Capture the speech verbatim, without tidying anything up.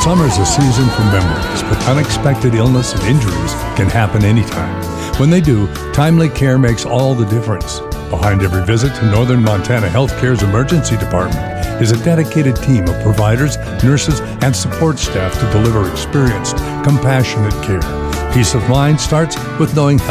Summer's a season for memories, but unexpected illness and injuries can happen anytime. When they do, timely care makes all the difference. Behind every visit to Northern Montana Healthcare's emergency department is a dedicated team of providers, nurses, and support staff to deliver experienced, compassionate care. Peace of mind starts with knowing health.